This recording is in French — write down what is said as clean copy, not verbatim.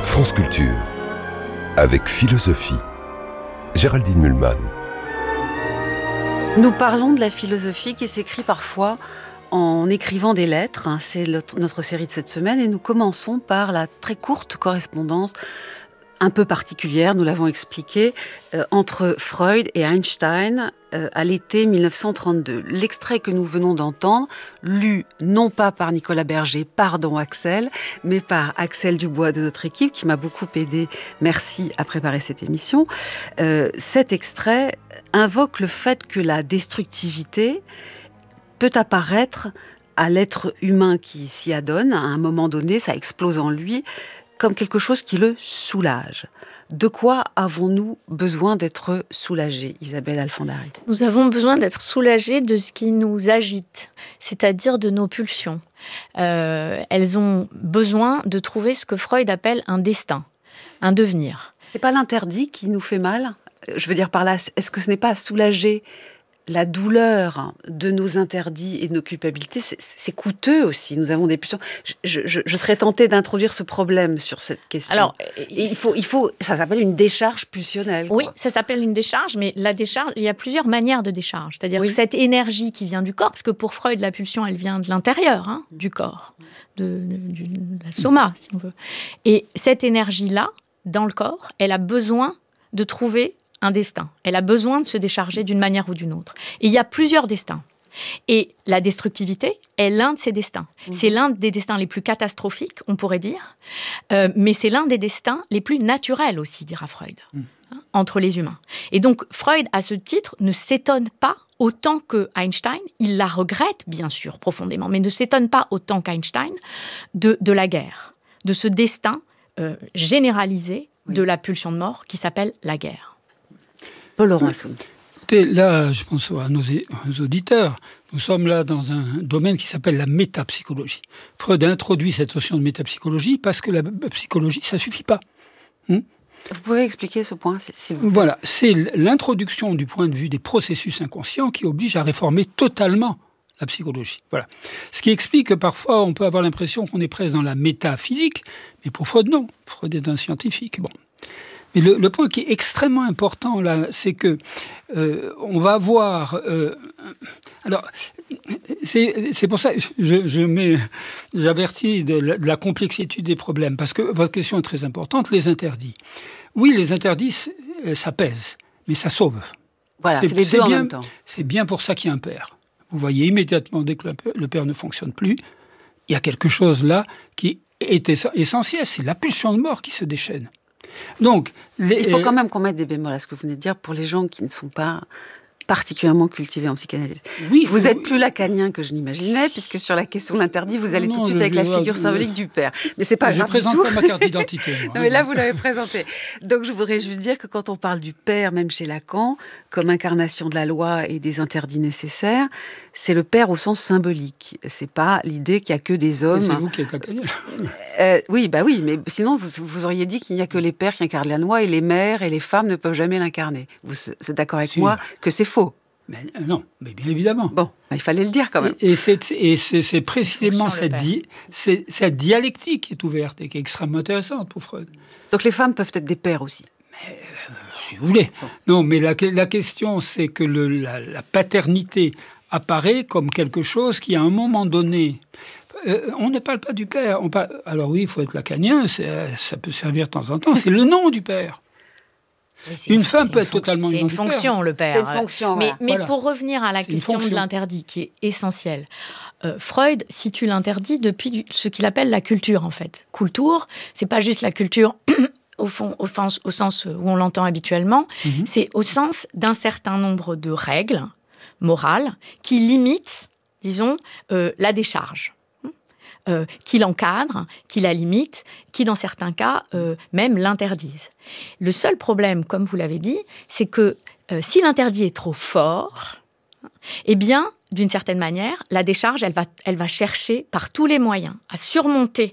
France Culture, avec philosophie. Géraldine Mühlmann. Nous parlons de la philosophie qui s'écrit parfois en écrivant des lettres. C'est notre série de cette semaine et nous commençons par la très courte correspondance un peu particulière, nous l'avons expliqué, entre Freud et Einstein à l'été 1932. L'extrait que nous venons d'entendre, lu non pas par Nicolas Berger, pardon Axel, mais par Axel Dubois de notre équipe, qui m'a beaucoup aidé, merci, à préparer cette émission. Cet extrait invoque le fait que la destructivité peut apparaître à l'être humain qui s'y adonne. À un moment donné, ça explose en lui comme quelque chose qui le soulage. De quoi avons-nous besoin d'être soulagés, Isabelle Alfandari ? Nous avons besoin d'être soulagés de ce qui nous agite, c'est-à-dire de nos pulsions. Elles ont besoin de trouver ce que Freud appelle un destin, un devenir. C'est pas l'interdit qui nous fait mal ? Je veux dire par là, est-ce que ce n'est pas soulager la douleur de nos interdits et de nos culpabilités, c'est coûteux aussi. Nous avons des pulsions. Je serais tentée d'introduire ce problème sur cette question. Alors, il faut, ça s'appelle une décharge pulsionnelle. Oui, ça s'appelle une décharge, mais la décharge, il y a plusieurs manières de décharge. C'est-à-dire que cette énergie qui vient du corps, parce que pour Freud, la pulsion, elle vient de l'intérieur, du corps, de la soma, si on veut. Et cette énergie-là, dans le corps, elle a besoin de trouver un destin. Elle a besoin de se décharger d'une manière ou d'une autre. Et il y a plusieurs destins. Et la destructivité est l'un de ces destins. C'est l'un des destins les plus catastrophiques, on pourrait dire, mais c'est l'un des destins les plus naturels aussi, dira Freud, entre les humains. Et donc, Freud, à ce titre, ne s'étonne pas autant que Einstein, il la regrette, bien sûr, profondément, mais ne s'étonne pas autant qu'Einstein de la guerre, de ce destin généralisé de la pulsion de mort qui s'appelle la guerre. Paul Laurenceau. Là, je pense à nos auditeurs, nous sommes là dans un domaine qui s'appelle la métapsychologie. Freud a introduit cette notion de métapsychologie parce que la psychologie, ça ne suffit pas. Vous pouvez expliquer ce point, s'il vous plaît ? Voilà, c'est l'introduction du point de vue des processus inconscients qui oblige à réformer totalement la psychologie. Voilà. Ce qui explique que parfois, on peut avoir l'impression qu'on est presque dans la métaphysique, mais pour Freud, non. Freud est un scientifique. Bon. Mais le point qui est extrêmement important là, c'est que on va avoir. Alors, c'est pour ça que j'avertis de la complexité des problèmes, parce que votre question est très importante. Les interdits. Oui, les interdits, ça pèse, mais ça sauve. Voilà, c'est les deux en même temps. C'est bien pour ça qu'il y a un père. Vous voyez immédiatement, dès que le père ne fonctionne plus, il y a quelque chose là qui est essentiel. C'est la pulsion de mort qui se déchaîne. Donc, il faut quand même qu'on mette des bémols à ce que vous venez de dire pour les gens qui ne sont pas particulièrement cultivés en psychanalyse. Oui, vous êtes plus lacanien que je n'imaginais, puisque sur la question de l'interdit, vous allez tout de suite avec la figure symbolique du père. Mais c'est pas grave du tout. Je présente pas ma carte d'identité. Non, mais là, vous l'avez présenté. Donc, je voudrais juste dire que quand on parle du père, même chez Lacan, comme incarnation de la loi et des interdits nécessaires, c'est le père au sens symbolique. C'est pas l'idée qu'il y a que des hommes. C'est vous qui êtes lacanien. Oui, mais sinon, vous auriez dit qu'il n'y a que les pères qui incarnent la loi et les mères et les femmes ne peuvent jamais l'incarner. Vous êtes d'accord avec moi que c'est faux? Non, mais bien évidemment. Bon, il fallait le dire quand même. Et c'est précisément cette dialectique qui est ouverte et qui est extrêmement intéressante pour Freud. Donc les femmes peuvent être des pères aussi. Si vous voulez. Bon. Non, mais la question, c'est que la paternité apparaît comme quelque chose qui, à un moment donné... on ne parle pas du père. Alors oui, il faut être lacanien, ça peut servir de temps en temps. C'est le nom du père. Oui, une femme peut être totalement c'est une fonction, le père. C'est une fonction, mais voilà. Pour revenir à la question de l'interdit, qui est essentielle, Freud situe l'interdit depuis ce qu'il appelle la culture, en fait. Kultur, c'est pas juste la culture au sens où on l'entend habituellement, c'est au sens d'un certain nombre de règles morales qui limitent, disons, la décharge. Qui l'encadrent, qui la limitent, qui, dans certains cas, même l'interdisent. Le seul problème, comme vous l'avez dit, c'est que si l'interdit est trop fort, eh bien, d'une certaine manière, la décharge, elle va chercher par tous les moyens à surmonter